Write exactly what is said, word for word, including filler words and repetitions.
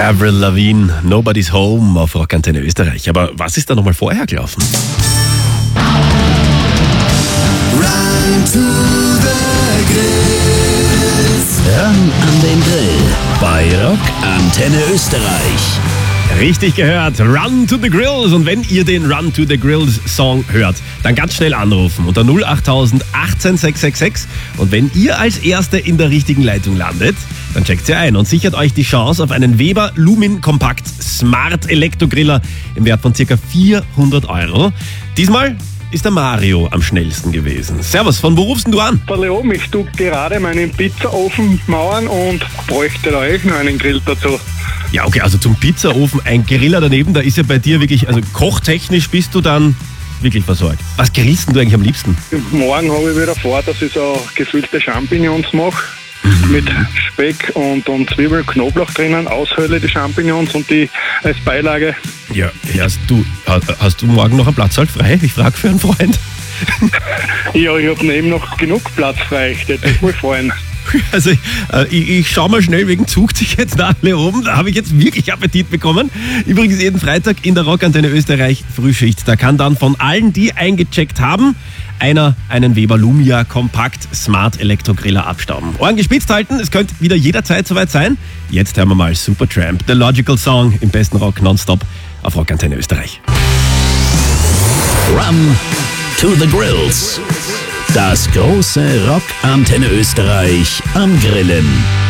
Avril Lavigne, Nobody's Home auf Rockantenne Österreich. Aber was ist da nochmal vorher gelaufen? Run to the Grills. Ran an den Grill bei Rockantenne Österreich. Richtig gehört, Run to the Grills. Und wenn ihr den Run to the Grills Song hört, dann ganz schnell anrufen unter null acht tausend achtzehn sechs sechs sechs. Und wenn ihr als Erste in der richtigen Leitung landet, dann checkt sie ein und sichert euch die Chance auf einen Weber Lumin Compact Smart Elektrogriller im Wert von ca. vierhundert Euro. Diesmal ist der Mario am schnellsten gewesen. Servus, von wo rufst du an? Hallo oben, ich tue gerade meinen Pizzaofen mauern und bräuchte da euch noch einen Grill dazu. Ja, okay, also zum Pizzaofen ein Griller daneben, da ist ja bei dir wirklich, also kochtechnisch bist du dann wirklich versorgt. Was grillst du eigentlich am liebsten? Morgen habe ich wieder vor, dass ich so gefüllte Champignons mache. Mhm. Mit Speck und, und Zwiebeln, Knoblauch drinnen, aushöhle die Champignons und die als Beilage. Ja, hast du, hast du morgen noch einen Platz halt frei? Ich frage für einen Freund. Ja, ich habe neben noch genug Platz frei, ich würde mich mal freuen. Also äh, ich, ich schaue mal schnell, wegen zugt sich jetzt alle oben. Da habe ich jetzt wirklich Appetit bekommen. Übrigens jeden Freitag in der Rockantenne Österreich Frühschicht. Da kann dann von allen, die eingecheckt haben, einer einen Weber Lumia Kompakt Smart Elektrogriller abstauben. Ohren gespitzt halten, es könnte wieder jederzeit soweit sein. Jetzt hören wir mal Supertramp, The Logical Song im besten Rock nonstop auf Rockantenne Österreich. Run to the Grills. Das große Rockantenne Österreich am Grillen.